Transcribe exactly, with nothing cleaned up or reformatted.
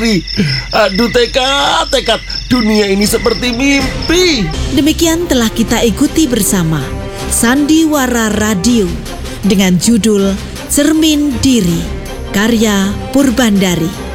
Aduh, tekad, tekad, dunia ini seperti mimpi. Demikian telah kita ikuti bersama Sandiwara Radio dengan judul Cermin Diri, karya Purbandari.